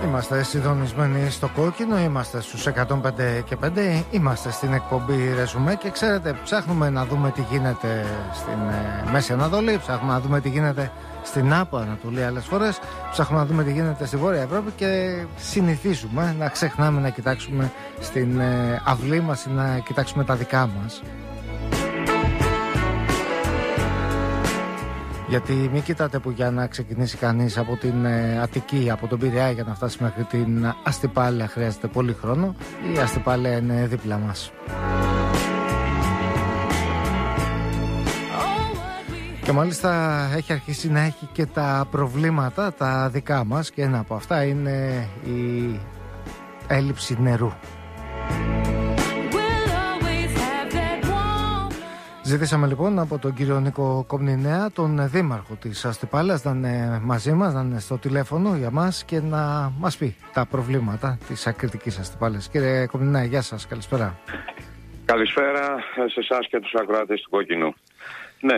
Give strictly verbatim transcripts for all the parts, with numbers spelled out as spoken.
Είμαστε συντονισμένοι στο κόκκινο, είμαστε στους εκατόν πέντε και πέντε, είμαστε στην εκπομπή Ρεζουμέ και ξέρετε, ψάχνουμε να δούμε τι γίνεται στην ε, Μέση Ανατολή, ψάχνουμε να δούμε τι γίνεται στην Άπο Ανατολή άλλες φορές, ψάχνουμε να δούμε τι γίνεται στη Βόρεια Ευρώπη και συνηθίζουμε να ξεχνάμε να κοιτάξουμε στην ε, αυλή μας ή να κοιτάξουμε τα δικά μας. Γιατί μην κοιτάτε που για να ξεκινήσει κανείς από την ε, Αττική, από τον Πειραιά για να φτάσει μέχρι την Αστυπάλαια χρειάζεται πολύ χρόνο. Η Αστυπάλαια είναι δίπλα μας. Και μάλιστα έχει αρχίσει να έχει και τα προβλήματα τα δικά μας και ένα από αυτά είναι η έλλειψη νερού. Ζητήσαμε λοιπόν από τον κύριο Νίκο Κομνηνέα, τον δήμαρχο της Αστυπάλαιας, να είναι μαζί μας, να είναι στο τηλέφωνο για μας και να μας πει τα προβλήματα της ακριτικής Αστυπάλαιας. Κύριε Κομνηνέα, γεια σας, καλησπέρα. Καλησπέρα σε εσάς και τους ακροατές του Κόκκινου. Ναι,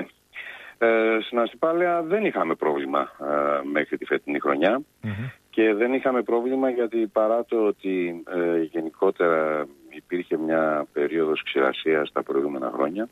ε, στην Αστυπάλαια δεν είχαμε πρόβλημα ε, μέχρι τη φετινή χρονιά mm-hmm. και δεν είχαμε πρόβλημα γιατί παρά το ότι ε, γενικότερα υπήρχε μια περίοδος ξηρασίας τα προηγούμενα χρόνια,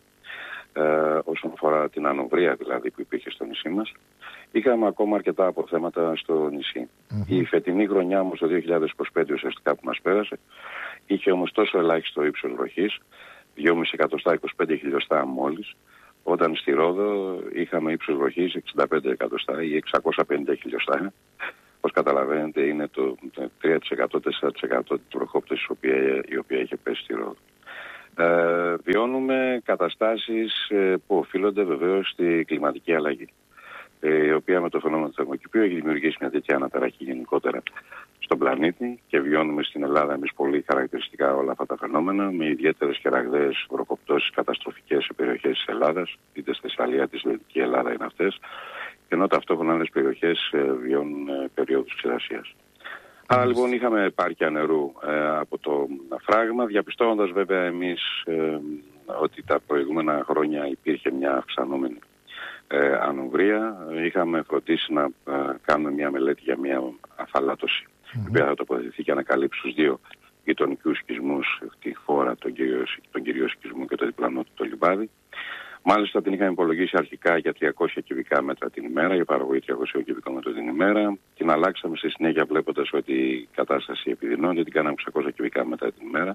Ε, όσον αφορά την ανοβρία δηλαδή που υπήρχε στο νησί μας, είχαμε ακόμα αρκετά αποθέματα στο νησί. Mm-hmm. Η φετινή χρονιά όμως το δύο χιλιάδες είκοσι πέντε ουσιαστικά που μας πέρασε είχε όμως τόσο ελάχιστο ύψος βροχής, δυόμισι εκατοστά, είκοσι πέντε χιλιοστά μόλις, όταν στη Ρόδο είχαμε ύψος βροχής εξήντα πέντε εκατοστά ή εξακόσια πενήντα χιλιοστά. Όπως καταλαβαίνετε είναι το τρία τοις εκατό, τέσσερα τοις εκατό της βροχόπτωσης η οποία, η οποία είχε πέσει στη Ρόδο. Ε, βιώνουμε καταστάσεις ε, που οφείλονται βεβαίως στη κλιματική αλλαγή, ε, η οποία με το φαινόμενο του θερμοκηπίου έχει δημιουργήσει μια τέτοια αναταραχή γενικότερα στον πλανήτη και βιώνουμε στην Ελλάδα εμείς πολύ χαρακτηριστικά όλα αυτά τα φαινόμενα με ιδιαίτερες και ραγδαίες βροχοπτώσεις καταστροφικές σε περιοχές της Ελλάδας, είτε στη Θεσσαλία, είτε στη Δυτική Ελλάδα είναι αυτές, ενώ ταυτόχρονα άλλες περιοχές ε, βιώνουν ε, περίοδους ξηρασίας. Άρα λοιπόν είχαμε επάρκεια νερού ε, από το φράγμα, διαπιστώνοντας βέβαια εμείς ε, ότι τα προηγούμενα χρόνια υπήρχε μια αυξανόμενη ε, ανοβρία. Είχαμε φροντίσει να ε, κάνουμε μια μελέτη για μια αφαλάτωση, mm-hmm. η οποία θα τοποθετηθεί και ανακαλύψει τους δύο γειτονικούς οικισμούς, τη χώρα, τον κύριο, τον κύριο οικισμό και το διπλανό του το λιβάδι. Μάλιστα την είχαμε υπολογίσει αρχικά για τριακόσια κυβικά μέτρα την ημέρα, για παραγωγή τριακόσια κυβικών μέτρων την ημέρα. Την αλλάξαμε στη συνέχεια βλέποντας ότι η κατάσταση επιδεινώνεται, την κάναμε εξακόσια κυβικά μέτρα την ημέρα.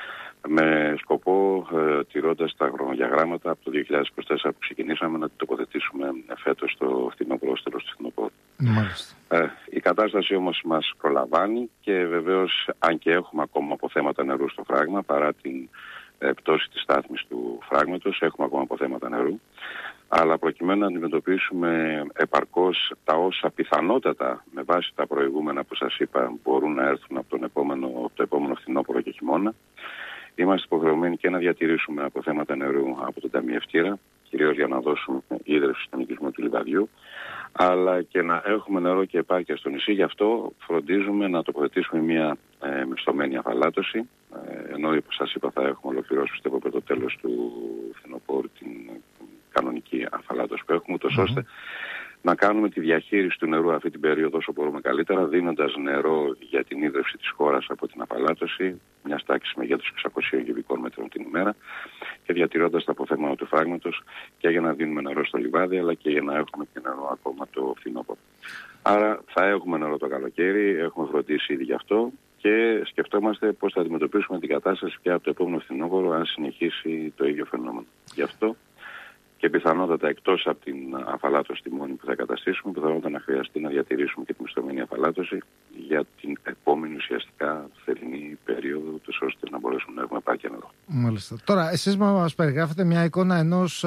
Με σκοπό, ε, τηρώντας τα χρονοδιαγράμματα από το δύο χιλιάδες είκοσι τέσσερα που ξεκινήσαμε, να την τοποθετήσουμε φέτος στο φθινόπωρο, στο τέλος του φθινοπόρου. Ε, η κατάσταση όμως μας προλαμβάνει και βεβαίως, αν και έχουμε ακόμα αποθέματα νερού στο φράγμα, παρά την ε, πτώση της στάθμης του φράγματος, έχουμε ακόμα αποθέματα νερού. Αλλά προκειμένου να αντιμετωπίσουμε επαρκώς τα όσα πιθανότατα με βάση τα προηγούμενα που σας είπα μπορούν να έρθουν από, τον επόμενο, από το επόμενο φθινόπωρο και χειμώνα, είμαστε υποχρεωμένοι και να διατηρήσουμε αποθέματα νερού από τον ταμιευτήρα, κυρίως για να δώσουμε ίδρυυση στον οικισμό του λιβαδιού, αλλά και να έχουμε νερό και επάρκεια στο νησί. Γι' αυτό φροντίζουμε να τοποθετήσουμε μια ε, μισθωμένη αφαλάτωση, ε, ενώ όπως σας είπα θα έχουμε ολοκληρώσει πιστεύω από το τέλος του φθινοπόρου την κανονική αφαλάτωση που έχουμε, ούτως ώστε mm-hmm. να κάνουμε τη διαχείριση του νερού αυτή την περίοδο όσο μπορούμε καλύτερα, δίνοντας νερό για την ίδρυυση της χώρας από την αφαλάτωση, μια τάξη μεγέθους εξακόσια κυβικών μέτρων την ημέρα, και διατηρώντας τα αποθέματα του φράγματος και για να δίνουμε νερό στο λιβάδι, αλλά και για να έχουμε και νερό ακόμα το φθινόπωρο. Άρα θα έχουμε νερό το καλοκαίρι, έχουμε φροντίσει ήδη γι' αυτό και σκεφτόμαστε πώς θα αντιμετωπίσουμε την κατάσταση και από το επόμενο φθινόπωρο αν συνεχίσει το ίδιο φαινόμενο. Γι' αυτό και πιθανότατα εκτός από την αφαλάτωση τη μόνη που θα καταστήσουμε, πιθανότατα να χρειαστεί να διατηρήσουμε και τη μισθωμένη αφαλάτωση για την επόμενη ουσιαστικά θερινή περίοδο, ώστε να μπορέσουμε να έχουμε επάρκεια νερό. Μάλιστα. Τώρα, εσείς μας περιγράφετε μια εικόνα ενός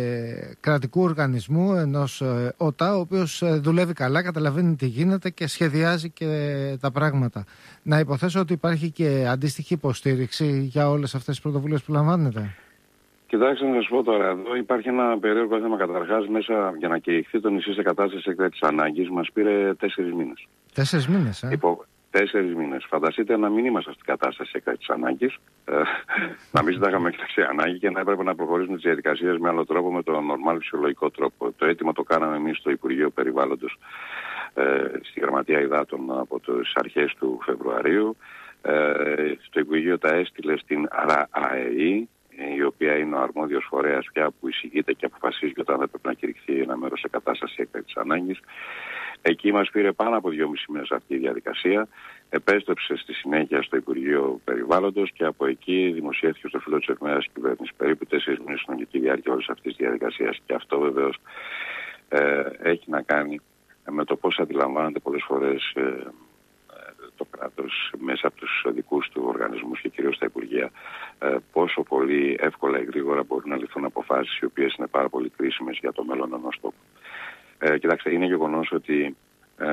ε, κρατικού οργανισμού, ενός ε, ΟΤΑ, ο οποίος ε, δουλεύει καλά, καταλαβαίνει τι γίνεται και σχεδιάζει και τα πράγματα. Να υποθέσω ότι υπάρχει και αντίστοιχη υποστήριξη για όλες αυτές τις πρωτοβουλίες που λαμβάνετε. Κοιτάξτε να σας πω τώρα, εδώ υπάρχει ένα περίεργο θέμα. Καταρχάς, μέσα για να κηρυχθεί το νησί σε κατάσταση έκτακτης ανάγκης μας πήρε τέσσερις μήνες. Τέσσερις μήνες, ε. Υπό... Τέσσερις μήνες. Φανταστείτε να μην είμαστε στην κατάσταση έκτακτης ανάγκης, ε, να μην συντάγαμε έκτακτη ανάγκη και να έπρεπε να προχωρήσουμε τις διαδικασίες με άλλο τρόπο, με τον νορμάλ φυσιολογικό τρόπο. Το αίτημα το κάναμε εμείς στο Υπουργείο Περιβάλλοντος ε, στη Γραμματεία Υδάτων από τις αρχές του Φεβρουαρίου. Ε, στο Υπουργείο τα έστειλε στην ΡΑΑΕΗ, η οποία είναι ο αρμόδιος φορέας πια που εισηγείται και αποφασίζει όταν θα πρέπει να κηρυχθεί ένα μέρος σε κατάσταση έκτακτης ανάγκης. Εκεί μας πήρε πάνω από δυόμισι μήνες αυτή η διαδικασία. Επέστρεψε στη συνέχεια στο Υπουργείο Περιβάλλοντος και από εκεί δημοσιεύθηκε στο φύλλο της εφημερίδας της κυβέρνησης. Περίπου τέσσερις μήνες συνολική διάρκεια όλης αυτής της διαδικασίας. Και αυτό βεβαίως ε, έχει να κάνει με το πώς αντιλαμβάνεται πολλές φορές ε, το κράτος μέσα από τους δικούς του οργανισμούς και κυρίως τα Υπουργεία, ε, πόσο πολύ εύκολα ή γρήγορα μπορούν να ληφθούν αποφάσεις οι οποίες είναι πάρα πολύ κρίσιμες για το μέλλον ενός τόπου. Ε, κοιτάξτε, είναι γεγονός ότι ε,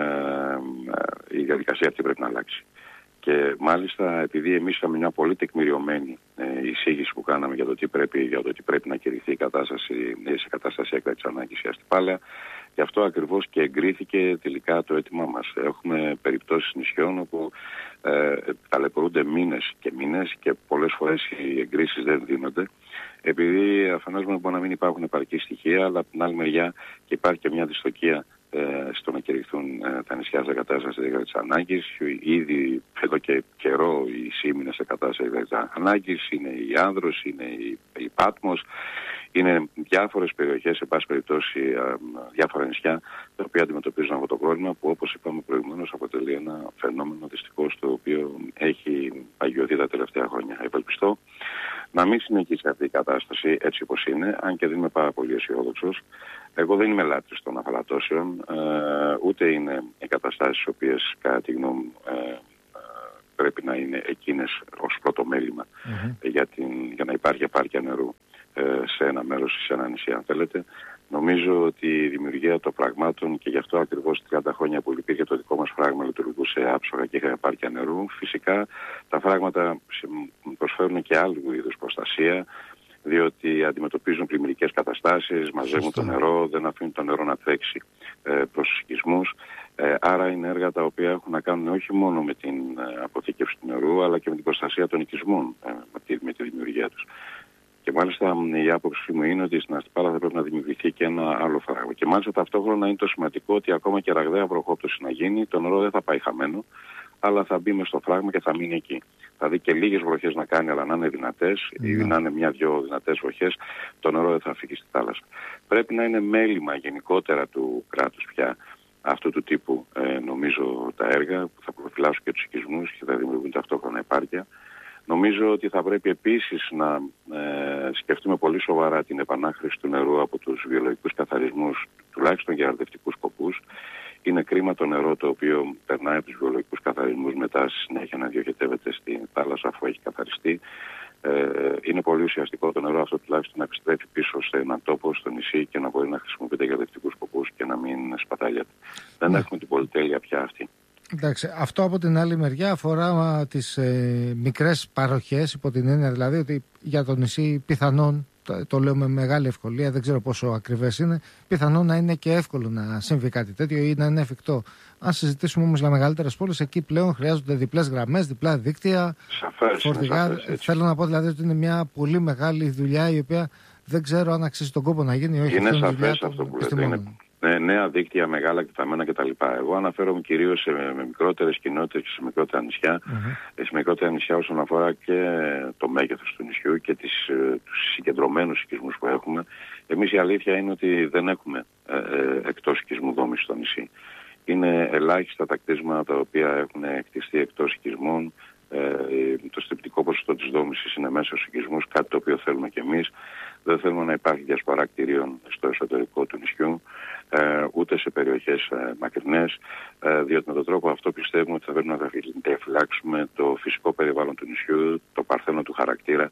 η διαδικασία αυτή πρέπει να αλλάξει. Και μάλιστα επειδή εμείς είχαμε μια πολύ τεκμηριωμένη ε, εισήγηση που κάναμε για το τι πρέπει, για το τι πρέπει να κηρυχθεί η κατάσταση, σε κατάσταση έκτακτης ανάγκης η Αστυπάλαια, γι' αυτό ακριβώς και εγκρίθηκε τελικά το αίτημά μας. Έχουμε περιπτώσεις νησιών όπου ε, ταλαιπωρούνται μήνες και μήνες και πολλές φορές οι εγκρίσεις δεν δίνονται, επειδή αφενός μπορεί να μην υπάρχουν επαρκή στοιχεία, αλλά από την άλλη μεριά και υπάρχει και μια δυστοκία στο να κηρυχθούν τα νησιά σε κατάσταση έκτακτης ανάγκης. Ήδη εδώ και καιρό οι ΣΥΜ είναι σε κατάσταση έκτακτης ανάγκης, είναι η Άνδρος, είναι η, η Πάτμος, είναι διάφορες περιοχές, σε πάση περιπτώσει διάφορα νησιά, τα οποία αντιμετωπίζουν αυτό το πρόβλημα που, όπως είπαμε προηγουμένως, αποτελεί ένα φαινόμενο δυστυχώς το οποίο έχει παγιωθεί τα τελευταία χρόνια. Ευελπιστώ να μην συνεχίσει αυτή η κατάσταση έτσι όπως είναι, αν και δεν είμαι πάρα πολύ αισιόδοξος. Εγώ δεν είμαι λάτρης των αφαλατώσεων, ε, ούτε είναι οι καταστάσεις οι οποίες κατά τη γνώμη μου ε, ε, πρέπει να είναι εκείνες ως πρώτο μέλημα mm-hmm. για, την, για να υπάρχει επάρκεια νερού ε, σε ένα μέρος ή σε ένα νησί, αν θέλετε. Νομίζω ότι η δημιουργία των πραγμάτων, και γι' αυτό ακριβώς τριάντα χρόνια που υπήρχε το δικό μας φράγμα λειτουργούσε άψογα και είχαμε επάρκεια νερού, φυσικά τα φράγματα προσφέρουν και άλλου είδους προστασία, διότι αντιμετωπίζουν πλημμυρικές καταστάσεις, μαζεύουν το νερό, δεν αφήνουν το νερό να τρέξει ε, προς τους οικισμούς. Ε, άρα είναι έργα τα οποία έχουν να κάνουν όχι μόνο με την ε, αποθήκευση του νερού, αλλά και με την προστασία των οικισμών, ε, με, τη, με τη δημιουργία τους. Και μάλιστα η άποψή μου είναι ότι στην Αστυπάλαια θα πρέπει να δημιουργηθεί και ένα άλλο φράγμα. Και μάλιστα ταυτόχρονα είναι το σημαντικό ότι ακόμα και ραγδαία βροχόπτωση να γίνει, το νερό δεν θα πάει χαμένο, αλλά θα μπει μες στο φράγμα και θα μείνει εκεί. Θα δει και λίγες βροχές να κάνει, αλλά να είναι δυνατές, mm. ή να είναι μια-δυο δυνατές βροχές, το νερό δεν θα φύγει στη θάλασσα. Πρέπει να είναι μέλημα γενικότερα του κράτους πια αυτού του τύπου, ε, νομίζω, τα έργα που θα προφυλάσσουν και τους οικισμούς και θα δημιουργούν ταυτόχρονα επάρκεια. Νομίζω ότι θα πρέπει επίσης να ε, σκεφτούμε πολύ σοβαρά την επανάχρηση του νερού από τους βιολογικούς καθαρισμούς, τουλάχιστον για αρδευτικούς σκοπούς. Είναι κρίμα το νερό το οποίο περνάει από τους βιολογικούς καθαρισμούς μετά στη συνέχεια να διοχετεύεται στη θάλασσα αφού έχει καθαριστεί. Ε, είναι πολύ ουσιαστικό το νερό αυτό τουλάχιστον να επιστρέφει πίσω σε έναν τόπο, στο νησί, και να μπορεί να χρησιμοποιείται για αρδευτικούς σκοπούς και να μην σπαταλιέται. Δεν ναι. έχουμε την πολυτέλεια πια αυτή. Εντάξει, αυτό από την άλλη μεριά αφορά τις ε, μικρές παροχές, υπό την έννοια δηλαδή ότι για το νησί πιθανόν, το, το λέω με μεγάλη ευκολία, δεν ξέρω πόσο ακριβές είναι, πιθανόν να είναι και εύκολο να συμβεί κάτι τέτοιο ή να είναι εφικτό. Αν συζητήσουμε όμως για μεγαλύτερες πόλεις, εκεί πλέον χρειάζονται διπλές γραμμές, διπλά δίκτυα, σαφές, φορτηγά. Σαφές, θέλω να πω δηλαδή ότι είναι μια πολύ μεγάλη δουλειά η οποία δεν ξέρω αν αξίζει τον κόπο να γίνει ή όχι. Είναι σαφές αυτό που λέτε. Είναι ναι, νέα δίκτυα, μεγάλα εκτεταμένα κτλ. Εγώ αναφέρομαι κυρίως σε με μικρότερες κοινότητες και σε μικρότερα νησιά. Mm-hmm. Σε μικρότερα νησιά όσον αφορά και το μέγεθος του νησιού και τις, τους συγκεντρωμένους οικισμούς που έχουμε. Εμείς η αλήθεια είναι ότι δεν έχουμε ε, ε, εκτός οικισμού δόμηση στο νησί. Είναι ελάχιστα τα κτίσματα τα οποία έχουν κτιστεί εκτός οικισμών. Ε, το στεπτικό ποσοστό της δόμησης είναι μέσα στους οικισμούς, κάτι το οποίο θέλουμε και εμείς. Δεν θέλουμε να υπάρχει διασπορά κτηρίων στο εσωτερικό του νησιού, ε, ούτε σε περιοχές ε, μακρινές, ε, διότι με τον τρόπο αυτό πιστεύουμε ότι θα πρέπει να διαφυλάξουμε το φυσικό περιβάλλον του νησιού, το παρθένο του χαρακτήρα,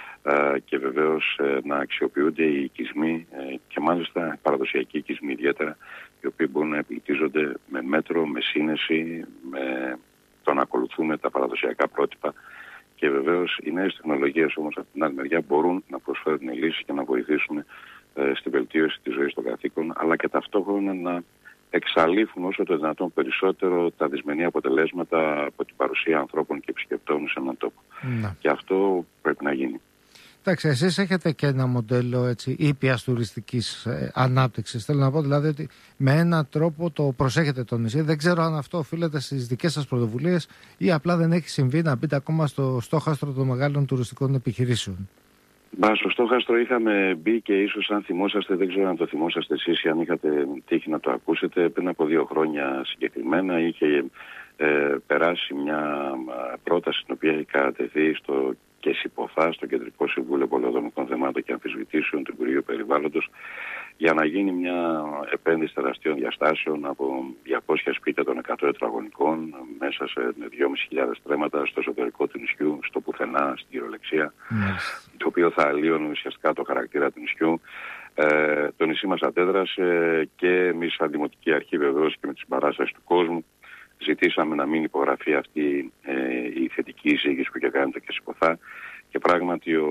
ε, και βεβαίως ε, να αξιοποιούνται οι οικισμοί ε, και μάλιστα παραδοσιακοί οικισμοί ιδιαίτερα, οι οποίοι μπορούν να επιλυτίζονται με μέτρο, με σύνεση, με το να ακολουθούμε τα παραδοσιακά πρότυπα. Και βεβαίως οι νέες τεχνολογίες όμως από την άλλη μεριά μπορούν να προσφέρουν λύσεις και να βοηθήσουν ε, στη βελτίωση της ζωής των κατοίκων, αλλά και ταυτόχρονα να εξαλείφουν όσο το δυνατόν περισσότερο τα δυσμενή αποτελέσματα από την παρουσία ανθρώπων και επισκεπτών σε έναν τόπο. Να. Και αυτό πρέπει να γίνει. Εντάξει, εσείς έχετε και ένα μοντέλο έτσι, ήπιας τουριστικής ε, ανάπτυξης. Θέλω να πω δηλαδή ότι με έναν τρόπο το προσέχετε το νησί. Δεν ξέρω αν αυτό οφείλεται στις δικές σας πρωτοβουλίες ή απλά δεν έχει συμβεί να μπείτε ακόμα στο στόχαστρο των μεγάλων τουριστικών επιχειρήσεων. Μα στο στόχαστρο είχαμε μπει και ίσως αν θυμόσαστε, δεν ξέρω αν το θυμόσαστε εσείς ή αν είχατε τύχει να το ακούσετε, πριν από δύο χρόνια συγκεκριμένα είχε ε, περάσει μια πρόταση την οποία έχει κατατεθεί στο ΚΕΣΥΠΟΘΑ, στο Κεντρικό Συμβούλιο Πολεοδομικών Θεμάτων και Αμφισβητήσεων του Υπουργείου Περιβάλλοντος, για να γίνει μια επένδυση τεραστίων διαστάσεων από διακόσια σπίτια των εκατό τετραγωνικών μέσα σε δυόμισι χιλιάδες στρέμματα στο εσωτερικό του νησιού, στο πουθενά, στην κυριολεξία, mm. το οποίο θα αλλίωνε ουσιαστικά το χαρακτήρα του νησιού. Ε, το νησί μας αντέδρασε και εμείς σαν Δημοτική Αρχή βεβαίως και με τις παράστασεις του κόσμου ζητήσαμε να μην υπογραφεί αυτή ε, η θετική εισήγηση που είχε κάνει το ΚΕΣΥΠΟΘΑ. Και πράγματι ο,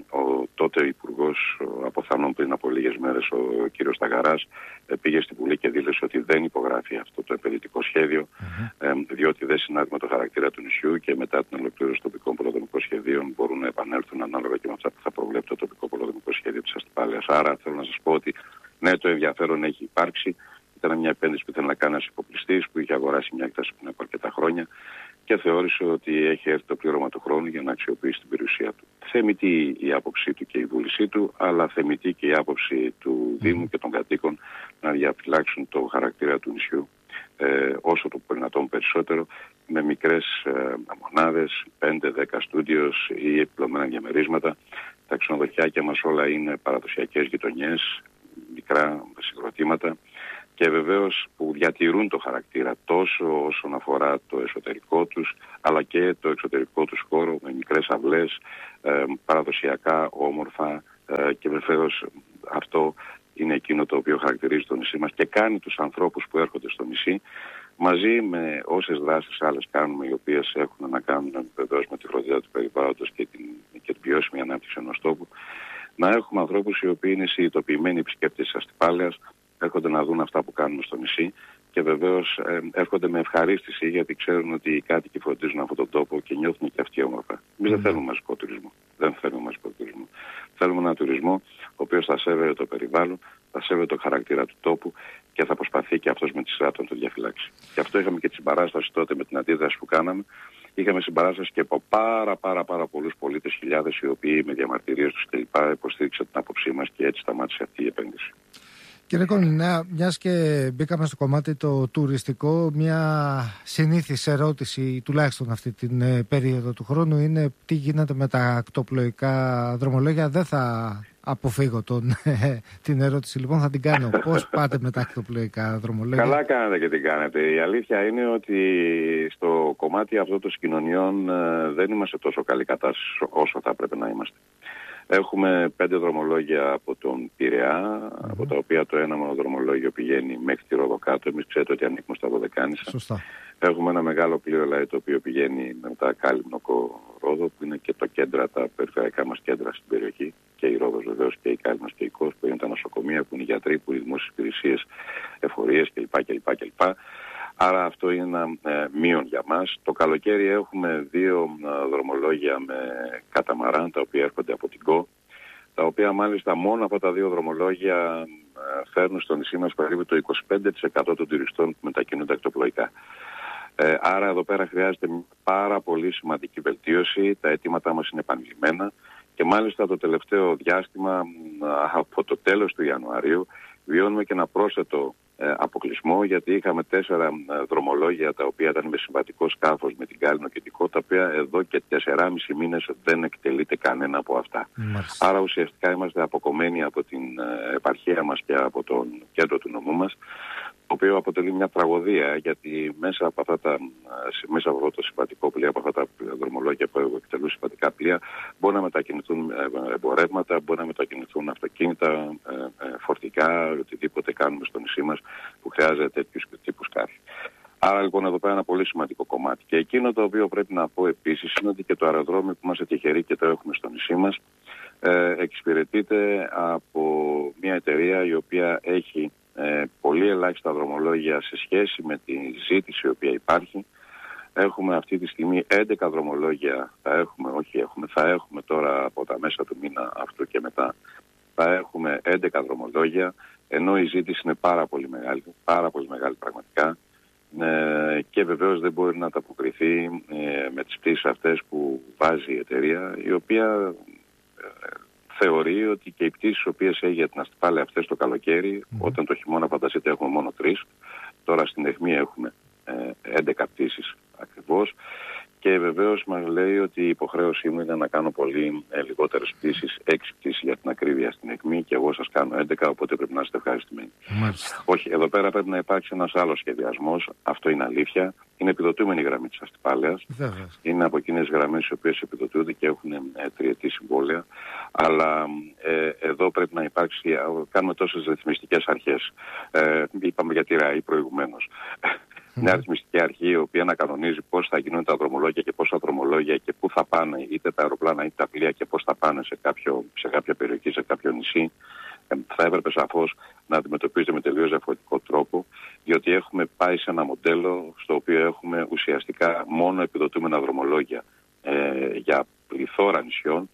ο τότε Υπουργός Αποθανών πριν από λίγες μέρες, ο κύριος Σταγαράς, πήγε στην Βουλή και δήλωσε ότι δεν υπογράφει αυτό το επενδυτικό σχέδιο, mm-hmm. ε, διότι δεν συνάδει με το χαρακτήρα του νησιού και μετά την ολοκλήρωση τοπικών πολεοδομικών σχεδίων μπορούν να επανέλθουν ανάλογα και με αυτά που θα προβλέπει το τοπικό πολεοδομικό σχέδιο της Αστυπάλειας. Άρα θέλω να σας πω ότι ναι, το ενδιαφέρον έχει υπάρξει. Ήταν μια επένδυση που ήθελε να κάνει ένας υποπληστής που είχε αγοράσει μια έκταση πριν από αρκετά χρόνια και θεώρησε ότι έχει έρθει το πλήρωμα του χρόνου για να αξιοποιήσει την περιουσία του. Θεμητή η άποψή του και η βούλησή του, αλλά θεμητή και η άποψη του Δήμου και των κατοίκων να διαφυλάξουν το χαρακτήρα του νησιού ε, όσο το δυνατόν περισσότερο, με μικρές ε, μονάδες, πέντε δέκα στούντιος ή επιπλωμένα διαμερίσματα. Τα ξενοδοχιάκια μας όλα είναι παραδοσιακές γειτονιές, μικρά συγκροτήματα, και βεβαίως που διατηρούν το χαρακτήρα τόσο όσον αφορά το εσωτερικό τους, αλλά και το εξωτερικό τους χώρο με μικρές αυλές, ε, παραδοσιακά, όμορφα, ε, και βεβαίως αυτό είναι εκείνο το οποίο χαρακτηρίζει το νησί μας και κάνει τους ανθρώπους που έρχονται στο νησί, μαζί με όσες δράσεις άλλες κάνουμε, οι οποίες έχουν να κάνουν βεβαίως με τη φροντίδα του περιβάλλοντος και την, και την βιώσιμη ανάπτυξη ενός τόπου, να έχουμε ανθρώπους οι οποίοι είναι συνειδητοποιημένοι επισκέπτες της Αστυπάλειας, έρχονται να δουν αυτά που κάνουμε στο νησί και βεβαίως ε, έρχονται με ευχαρίστηση γιατί ξέρουν ότι οι κάτοικοι φροντίζουν αυτόν τον τόπο και νιώθουν και αυτοί όμορφα. Εμείς δεν θέλουμε μαζικό τουρισμό. Δεν θέλουμε μαζικό τουρισμό. Θέλουμε έναν τουρισμό ο οποίος θα σέβεται το περιβάλλον, θα σέβεται το χαρακτήρα του τόπου και θα προσπαθεί και αυτός με τη σειρά του να το διαφυλάξει. Και αυτό είχαμε και τη συμπαράσταση τότε με την αντίδραση που κάναμε. Είχαμε συμπαράσταση και από πάρα πάρα πάρα πολλούς πολίτες, χιλιάδες, οι οποίοι με διαμαρτυρίες τους κλπ. Υποστήριξαν την άποψή μας και έτσι σταμάτησε αυτή η επένδυση. Κύριε Κονινέα, μιας και μπήκαμε στο κομμάτι το τουριστικό, μια συνήθις ερώτηση, τουλάχιστον αυτή την ε, περίοδο του χρόνου, είναι τι γίνεται με τα ακτοπλοϊκά δρομολόγια. Δεν θα αποφύγω τον, ε, την ερώτηση, λοιπόν, θα την κάνω. Πώς πάτε με τα ακτοπλοϊκά δρομολόγια? Καλά κάνετε και την κάνετε. Η αλήθεια είναι ότι στο κομμάτι αυτό των συγκοινωνιών ε, δεν είμαστε τόσο καλή κατάσταση όσο θα πρέπει να είμαστε. Έχουμε πέντε δρομολόγια από τον Πειραιά, mm-hmm. από τα οποία το ένα μόνο δρομολόγιο πηγαίνει μέχρι τη Ροδοκάτω. Εμείς ξέρετε ότι ανήκουμε στα Δωδεκάνησα. Σωστά. Έχουμε ένα μεγάλο πλοίο δηλαδή, το οποίο πηγαίνει με τα Κάλυμνο Ρόδο, που είναι και το κέντρα, τα περιφερειακά μας κέντρα στην περιοχή. Και η Ρόδος βεβαίως και η Κάλυμνος και η Κος, που είναι τα νοσοκομεία, που είναι οι γιατροί, που είναι οι δημόσιες υπηρεσίες, εφορίες κλπ. κλπ, κλπ. Άρα αυτό είναι ένα ε, μείον για μας. Το καλοκαίρι έχουμε δύο ε, δρομολόγια με καταμαράν, τα οποία έρχονται από την ΚΟ, τα οποία μάλιστα μόνο από τα δύο δρομολόγια ε, φέρνουν στο νησί μας περίπου το είκοσι πέντε τοις εκατό των τουριστών που μετακινούνται ακτοπλοϊκά. Ε, άρα εδώ πέρα χρειάζεται πάρα πολύ σημαντική βελτίωση. Τα αιτήματά μας είναι επανειλημμένα και μάλιστα το τελευταίο διάστημα, ε, από το τέλος του Ιανουαρίου, βιώνουμε και ένα πρόσθετο ε, αποκλεισμό, γιατί είχαμε τέσσερα ε, δρομολόγια τα οποία ήταν με συμβατικό σκάφος με την Κάλυμνο και την Κο, τα οποία εδώ και τεσσεράμισι μήνες δεν εκτελείται κανένα από αυτά. Μάλιστα. Άρα ουσιαστικά είμαστε αποκομμένοι από την ε, επαρχία μας και από τον κέντρο του νομού μας, το οποίο αποτελεί μια τραγωδία, γιατί μέσα από, αυτά τα, μέσα από αυτό το συμβατικό πλοίο, από αυτά τα δρομολόγια που εκτελούν συμβατικά πλοία, μπορεί να μετακινηθούν εμπορεύματα, μπορεί να μετακινηθούν αυτοκίνητα, φορτικά, οτιδήποτε κάνουμε στο νησί μας που χρειάζεται τέτοιους τύπους σκάφη. Άρα λοιπόν εδώ πέρα ένα πολύ σημαντικό κομμάτι. Και εκείνο το οποίο πρέπει να πω επίσης είναι ότι και το αεροδρόμιο που είμαστε τυχεροί και το έχουμε στο νησί μας ε, εξυπηρετείται από μια εταιρεία η οποία έχει Ε, πολύ ελάχιστα δρομολόγια σε σχέση με τη ζήτηση η οποία υπάρχει. Έχουμε αυτή τη στιγμή έντεκα δρομολόγια, θα έχουμε, όχι έχουμε, θα έχουμε τώρα από τα μέσα του μήνα αυτό και μετά, θα έχουμε έντεκα δρομολόγια, ενώ η ζήτηση είναι πάρα πολύ μεγάλη, πάρα πολύ μεγάλη πραγματικά, ε, και βεβαίως δεν μπορεί να ανταποκριθεί ε, με τις πτήσεις αυτές που βάζει η εταιρεία, η οποία ε, θεωρεί ότι και οι πτήσεις οι οποίες έχει για την Αστυπάλαια αυτές το καλοκαίρι, mm. όταν το χειμώνα φανταστείτε έχουμε μόνο τρεις, τώρα στην αιχμή έχουμε ε, έντεκα πτήσεις ακριβώς, και βεβαίως μας λέει ότι η υποχρέωσή μου είναι να κάνω πολύ ε, λιγότερες πτήσεις, έξι πτήσεις για την ακρίβεια στην αιχμή, και εγώ σας κάνω έντεκα, οπότε πρέπει να είστε ευχαριστημένοι. Mm. Όχι, εδώ πέρα πρέπει να υπάρξει ένας άλλος σχεδιασμός, αυτό είναι αλήθεια. Είναι επιδοτούμενη η γραμμή της Αστυπάλαιας. Mm. Είναι από εκείνες γραμμές οι οποίες επιδοτούνται και έχουν ε, τριετή συμβόλαια. Αλλά ε, εδώ πρέπει να υπάρξει, κάνουμε τόσες ρυθμιστικές αρχές. Ε, είπαμε για τη ΡΑΗ προηγουμένως. Μια ρυθμιστική αρχή η οποία να κανονίζει πώς θα γίνουν τα δρομολόγια και πόσα δρομολόγια και πού θα πάνε είτε τα αεροπλάνα είτε τα πλοία και πώς θα πάνε σε, κάποιο, σε κάποια περιοχή, σε κάποιο νησί, ε, θα έπρεπε σαφώς να αντιμετωπίζεται με τελείως διαφορετικό τρόπο, διότι έχουμε πάει σε ένα μοντέλο στο οποίο έχουμε ουσιαστικά μόνο επιδοτούμενα δρομολόγια ε, για πληθώρα νησιών,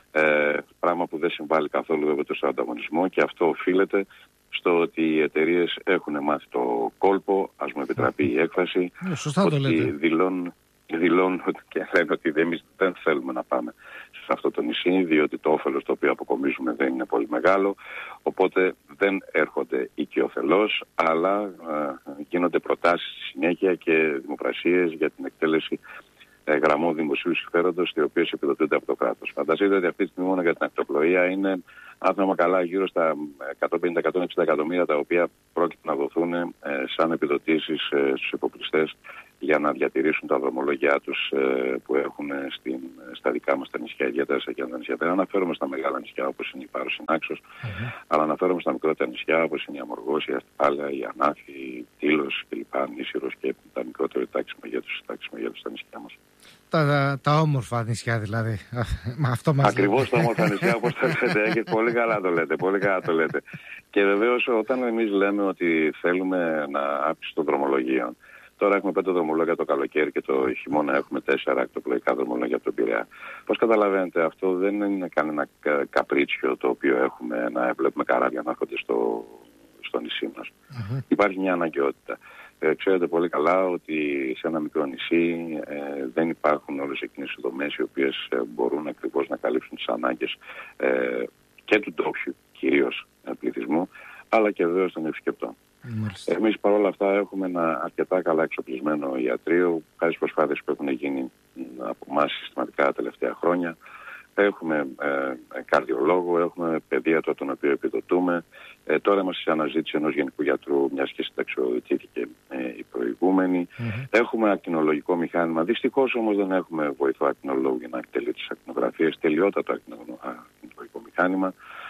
ε, πράγμα που δεν συμβάλλει καθόλου βέβαια στον ανταγωνισμό, και αυτό οφείλεται στο ότι οι εταιρείες έχουν μάθει το κόλπο, ας μου επιτραπεί η έκφραση, ε, σωστά ότι το λέτε. δηλώνουν, δηλώνουν και λένε ότι εμείς δεν θέλουμε να πάμε σε αυτό το νησί, διότι το όφελος το οποίο αποκομίζουμε δεν είναι πολύ μεγάλο, οπότε δεν έρχονται οικειοθελώς, αλλά ε, γίνονται προτάσεις στη συνέχεια και δημοπρασίες για την εκτέλεση ε, γραμμών δημοσίου συμφέροντος, οι οποίες επιδοτούνται από το κράτος. Φανταστείτε ότι αυτή τη στιγμή μόνο για την ακτοπλοεία είναι, αν θυμάμαι καλά, γύρω στα εκατόν πενήντα με εκατόν εξήντα εκατομμύρια, τα οποία πρόκειται να δοθούν ε, σαν επιδοτήσεις ε, στους υποπληστές για να διατηρήσουν τα δρομολόγια τους ε, που έχουν στην, στα δικά μας τα νησιά, ιδιαίτερα στα κέντρα νησιά. Δεν αναφέρομαι στα μεγάλα νησιά όπως είναι η Πάρος, η Νάξος, mm-hmm. αλλά αναφέρομαι στα μικρότερα νησιά όπως είναι η Αμοργός, η Αστυπάλαια, η Ανάφη, η Τήλος κλπ. Νήσιρος και τα μικρότερα τάξεις μεγέθους, τάξεις μεγέθους στα νησιά μας. Τα, τα, τα όμορφα νησιά δηλαδή. Αυτό μας Ακριβώς τα όμορφα νησιά, όπως το λέτε, έχετε πολύ καλά το λέτε, πολύ καλά το λέτε. Και βεβαίως όταν εμείς λέμε ότι θέλουμε να άψει των δρομολογίων, τώρα έχουμε πέντε δρομολόγια το καλοκαίρι και το χειμώνα έχουμε τέσσερα ακτοπλοϊκά δρομολόγια από τον Πειραιά. Πώς καταλαβαίνετε, αυτό δεν είναι κανένα καπρίτσιο το οποίο έχουμε να βλέπουμε καράβια να έρχονται στο, στο νησί μας. Mm-hmm. Υπάρχει μια αναγκαιότητα. Ε, ξέρετε πολύ καλά ότι σε ένα μικρό νησί ε, δεν υπάρχουν όλες εκείνες οι δομές οι οποίες ε, μπορούν ακριβώς να καλύψουν τις ανάγκες ε, και του ντόπιου κυρίως ε, πληθυσμού, αλλά και βεβαίως των επισκεπτών. Mm-hmm. Εμείς παρόλα αυτά έχουμε ένα αρκετά καλά εξοπλισμένο ιατρείο, χάρη στις προσπάθειες που έχουν γίνει από εμάς συστηματικά τα τελευταία χρόνια. Έχουμε ε, καρδιολόγο, έχουμε παιδίατρο τον οποίο επιδοτούμε. Ε, τώρα είμαστε σε αναζήτηση ενός γενικού γιατρού, μιας και συνταξιοδοτήθηκε ε, η προηγούμενη. Mm-hmm. Έχουμε ακτινολογικό μηχάνημα. Δυστυχώς όμως δεν έχουμε βοηθό ακτινολόγο για να εκτελεί τις ακτινογραφίες. Τελειότατο ακτινολογικό μηχάνημα.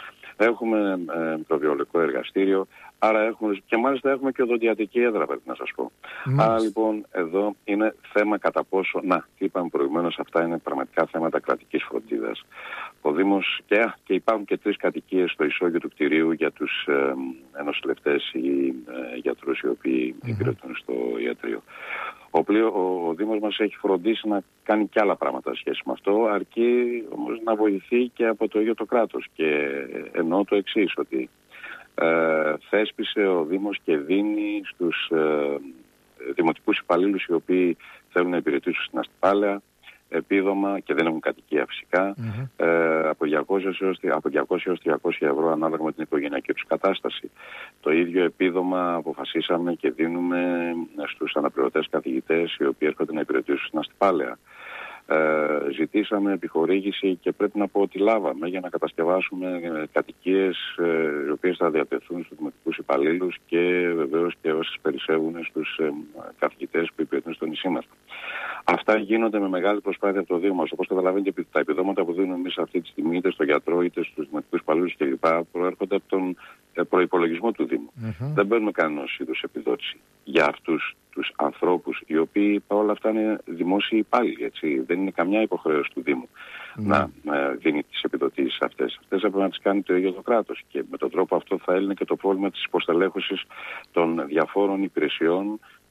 Έχουμε ε, το βιολογικό εργαστήριο. Άρα έχουμε, και μάλιστα έχουμε και οδοντιατρική έδρα, πρέπει να σας πω. Mm. Άρα λοιπόν εδώ είναι θέμα κατά πόσο, να, τι είπαμε προηγουμένως, αυτά είναι πραγματικά θέματα κρατικής φροντίδας. Ο Δήμος, και, και υπάρχουν και τρεις κατοικίες στο ισόγειο του κτηρίου για τους ε, νοσηλευτές ή ε, γιατρούς οι οποίοι mm-hmm. υπηρετούν στο ιατρείο. Ο, πλοίο, ο, ο Δήμος μας έχει φροντίσει να κάνει και άλλα πράγματα σε σχέση με αυτό, αρκεί όμως να βοηθεί και από το ίδιο το κράτος. Και εννοώ το εξής, ότι Ε, θέσπισε ο Δήμος και δίνει στους ε, δημοτικούς υπαλλήλους οι οποίοι θέλουν να υπηρετήσουν στην Αστυπάλαια επίδομα και δεν έχουν κατοικία φυσικά, mm-hmm. ε, από διακόσια έως τριακόσια ευρώ ανάλογα με την οικογενειακή τους κατάσταση. Το ίδιο επίδομα αποφασίσαμε και δίνουμε στους αναπληρωτές καθηγητές οι οποίοι έρχονται να υπηρετήσουν στην Αστυπάλαια. Ε, ζητήσαμε επιχορήγηση και πρέπει να πω ότι λάβαμε για να κατασκευάσουμε ε, κατοικίες ε, οι οποίες θα διατεθούν στους δημοτικούς υπαλλήλους και βεβαίως και όσες περισσεύουν στους ε, καθηγητές που υπηρετούν στο νησί μας. Αυτά γίνονται με μεγάλη προσπάθεια από το Δήμο μας. Όπως καταλαβαίνετε, τα επιδόματα που δίνουμε εμείς αυτή τη στιγμή είτε στο γιατρό είτε στους δημοτικούς υπαλλήλους κλπ. Προέρχονται από τον ε, προϋπολογισμό του Δήμου. Mm-hmm. Δεν παίρνουμε κανένας είδους επιδότηση για αυτούς τους ανθρώπους οι οποίοι όλα αυτά είναι δημόσιοι υπάλληλοι, έτσι. Δεν είναι καμιά υποχρέωση του Δήμου mm. να ε, δίνει τις επιδοτήσεις αυτές. Αυτές έπρεπε να τις κάνει το ίδιο το κράτος και με τον τρόπο αυτό θα έλυνε και το πρόβλημα της υποστελέχωσης των διαφόρων υπηρεσιών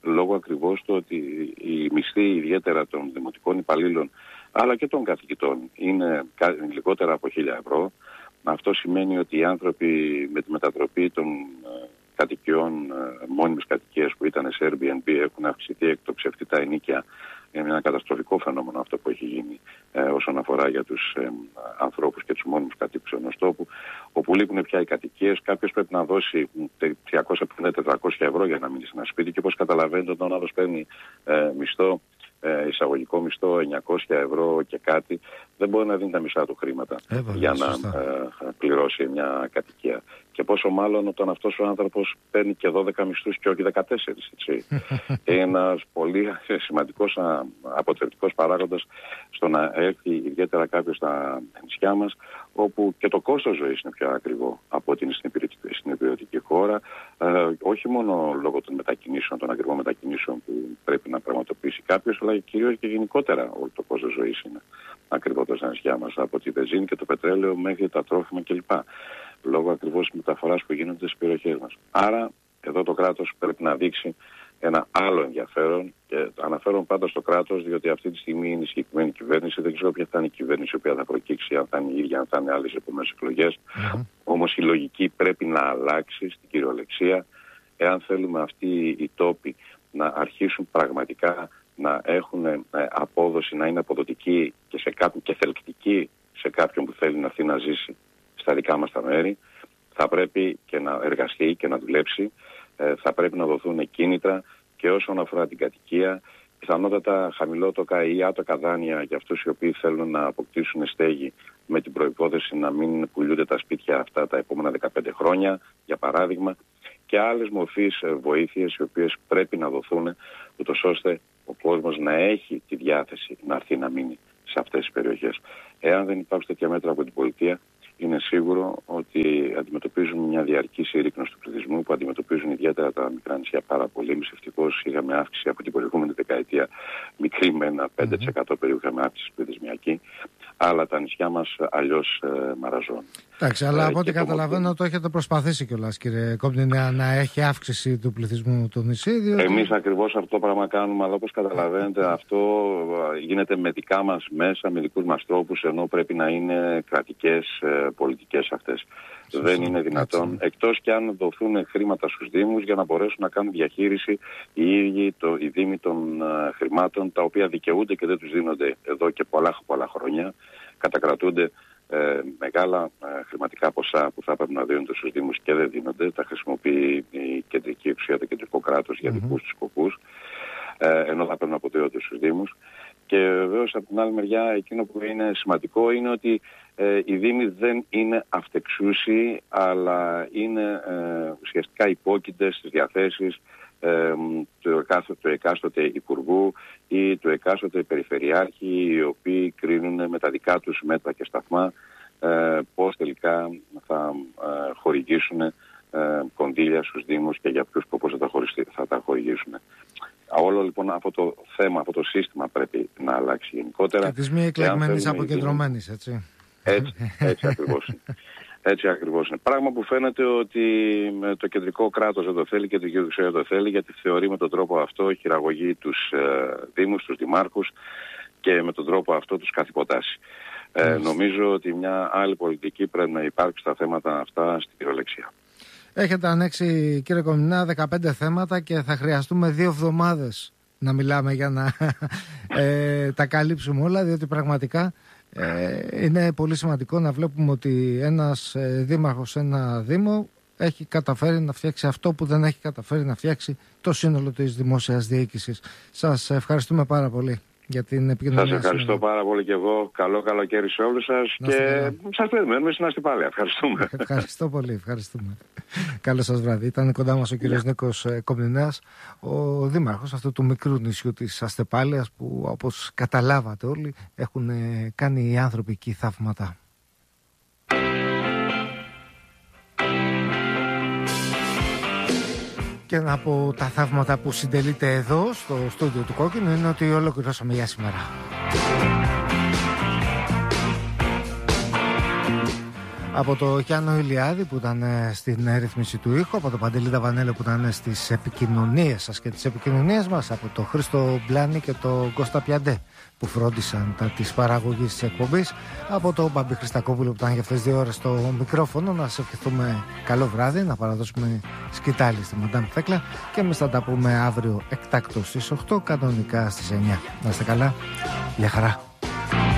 λόγω ακριβώς του ότι οι μισθοί ιδιαίτερα των δημοτικών υπαλλήλων αλλά και των καθηγητών είναι λιγότερα από χίλια ευρώ. Αυτό σημαίνει ότι οι άνθρωποι με τη μετατροπή των κατοικιών μόνιμης κατοικίας που ήταν σε Airbnb έχουν αυξηθεί, εκτοξευτεί τα ενοίκια. Είναι ένα καταστροφικό φαινόμενο αυτό που έχει γίνει ε, όσον αφορά για τους ε, ανθρώπους και τους μόνιμους κατοίκους ενός τόπου, όπου λείπουν πια οι κατοικίες. Κάποιος πρέπει να δώσει τριακόσια πενήντα με τετρακόσια ευρώ για να μείνει σε ένα σπίτι και όπως καταλαβαίνετε όταν ο άλλος παίρνει ε, μισθό, ε, εισαγωγικό μισθό εννιακόσια ευρώ και κάτι, δεν μπορεί να δίνει τα μισά του χρήματα Έβαλε, για να ε, πληρώσει μια κατοικία. Και πόσο μάλλον όταν αυτός ο άνθρωπος παίρνει και δώδεκα μισθούς και όχι δεκατέσσερις. Έτσι. Είναι ένας πολύ σημαντικός αποτρεπτικός παράγοντας στο να έρθει ιδιαίτερα κάποιος στα νησιά μας, όπου και το κόστος ζωής είναι πιο ακριβό από ότι είναι στην υπηρετική χώρα, ε, όχι μόνο λόγω των μετακινήσεων, των ακριβών μετακινήσεων που πρέπει να πραγματοποιήσει κάποιος, αλλά κυρίως και γενικότερα όλο το κόστος ζωής είναι ακριβότερο στα νησιά μας, από τη βενζίνη και το πετρέλαιο μέχρι τα τρόφιμα κλπ. Λόγω ακριβώς μεταφοράς που γίνονται στις περιοχές μας. Άρα, εδώ το κράτος πρέπει να δείξει ένα άλλο ενδιαφέρον και αναφέρον πάντα στο κράτος, διότι αυτή τη στιγμή είναι η συγκεκριμένη κυβέρνηση. Δεν ξέρω ποια θα είναι η κυβέρνηση η οποία θα προκύξει, αν θα είναι η ίδια, αν θα είναι άλλες επόμενες εκλογές. Mm-hmm. Όμως η λογική πρέπει να αλλάξει στην κυριολεξία, εάν θέλουμε αυτοί οι τόποι να αρχίσουν πραγματικά να έχουν απόδοση, να είναι αποδοτικοί και, σε κάποιον, και θελκτικοί σε κάποιον που θέλει να έρθει να ζήσει στα δικά μας τα μέρη, θα πρέπει και να εργαστεί και να δουλέψει, ε, θα πρέπει να δοθούν κίνητρα και όσον αφορά την κατοικία, πιθανότατα χαμηλότοκα ή άτοκα δάνεια για αυτούς οι οποίοι θέλουν να αποκτήσουν στέγη με την προϋπόθεση να μην πουλούνται τα σπίτια αυτά τα επόμενα δεκαπέντε χρόνια, για παράδειγμα, και άλλες μορφές βοήθειες οι οποίες πρέπει να δοθούν, ούτως ώστε ο κόσμος να έχει τη διάθεση να έρθει να μείνει σε αυτές τις περιοχές. Εάν δεν υπάρχουν τέτοια μέτρα από την πολιτεία, είναι σίγουρο ότι αντιμετωπίζουν μια διαρκή συρρίκνωση του πληθυσμού που αντιμετωπίζουν ιδιαίτερα τα μικρά νησιά πάρα πολύ. Εμείς ευτυχώς είχαμε αύξηση από την προηγούμενη δεκαετία, μικρή με ένα πέντε τοις εκατό περίπου είχαμε αύξηση πληθυσμιακή, αλλά τα νησιά μας αλλιώς ε, μαραζώνουν. Εντάξει, αλλά ε, από ό,τι καταλαβαίνω το... το έχετε προσπαθήσει κιόλας, κύριε Κόμπνηνέα, να έχει αύξηση του πληθυσμού του νησί. Διότι... Εμείς ακριβώς αυτό το πράγμα κάνουμε, αλλά όπως καταλαβαίνετε αυτό γίνεται με δικά μας μέσα, με δικούς μας τρόπους, ενώ πρέπει να είναι κρατικές ε, πολιτικές αυτές. Σωστό, δεν είναι δυνατόν, έτσι. Εκτός και αν δοθούν χρήματα στους Δήμους για να μπορέσουν να κάνουν διαχείριση οι ίδιοι, το, οι Δήμοι των uh, χρημάτων, τα οποία δικαιούνται και δεν τους δίνονται εδώ και πολλά, πολλά χρόνια. Κατακρατούνται ε, μεγάλα ε, χρηματικά ποσά που θα έπρεπε να δίνονται στους Δήμους και δεν δίνονται. Τα χρησιμοποιεί η κεντρική εξουσία, το κεντρικό κράτος για mm-hmm. δικούς τους σκοπούς, ε, ενώ θα πρέπει να αποδίδονται στους Δήμους. Και βεβαίως από την άλλη μεριά εκείνο που είναι σημαντικό είναι ότι ε, οι Δήμοι δεν είναι αυτεξούσιοι, αλλά είναι ε, ουσιαστικά υπόκειτες στις διαθέσεις ε, του, εκάστοτε, του εκάστοτε υπουργού ή του εκάστοτε περιφερειάρχη, οι οποίοι κρίνουν με τα δικά τους μέτρα και σταθμά ε, πώς τελικά θα ε, χορηγήσουν ε, κονδύλια στους Δήμους και για ποιους σκοπούς θα τα, θα τα χορηγήσουν. Όλο λοιπόν αυτό το θέμα, αυτό το σύστημα πρέπει να αλλάξει γενικότερα. Και της μη εκλεγμένης αποκεντρωμένης, έτσι. Έτσι, έτσι ακριβώς είναι. Έτσι ακριβώς είναι. Πράγμα που φαίνεται ότι το κεντρικό κράτος δεν το θέλει και το κυβέρνηση δεν το θέλει, γιατί θεωρεί με τον τρόπο αυτό χειραγωγεί τους ε, Δήμους, τους Δημάρχους και με τον τρόπο αυτό τους καθυποτάσει. Ε, νομίζω ότι μια άλλη πολιτική πρέπει να υπάρξει στα θέματα αυτά στην κυριολεξία. Έχετε ανοίξει, κύριε Κομινά, δεκαπέντε θέματα και θα χρειαστούμε δύο εβδομάδες να μιλάμε για να ε, τα καλύψουμε όλα, διότι πραγματικά ε, είναι πολύ σημαντικό να βλέπουμε ότι ένας ε, δήμαρχος σε ένα δήμο έχει καταφέρει να φτιάξει αυτό που δεν έχει καταφέρει να φτιάξει το σύνολο της δημόσιας διοίκησης. Σας ευχαριστούμε πάρα πολύ για την επικοινωνία. Σας ευχαριστώ σήμερα. πάρα πολύ και εγώ. Καλό καλοκαίρι σε όλους σας να και σας περιμένουμε στην Αστυπάλαια. Ευχαριστούμε. Ευχαριστώ πολύ. Ευχαριστούμε. Καλό σας βράδυ. Ήταν κοντά μας ο κύριος yeah. Νίκος Κομπνηνέας, ο δήμαρχος αυτού του μικρού νησιού της Αστυπάλαιας, που όπως καταλάβατε όλοι έχουν κάνει οι άνθρωποι εκεί θαύματα. Και ένα από τα θαύματα που συντελείται εδώ στο στούντιο του Κόκκινου είναι ότι ολοκληρώσαμε για σήμερα. Από το Γιάννο Ηλιάδη που ήταν στην ρύθμιση του ήχου, από τον Παντελή Δαβανέλο που ήταν στις επικοινωνίες σας και τις επικοινωνίες μας, από τον Χρήστο Μπλάνη και τον Κώστα Πιαντέ που φρόντισαν τα της παραγωγής της εκπομπής, από τον Μπαμπή Χριστακόπουλο που ήταν για αυτές τις δύο ώρες στο μικρόφωνο. Να σας ευχηθούμε καλό βράδυ, να παραδώσουμε σκητάλη στη Μαντάμ Θέκλα και εμείς θα τα πούμε αύριο εκτάκτως στις οκτώ, κανονικά στις εννιά. Να είστε καλά, για χαρά.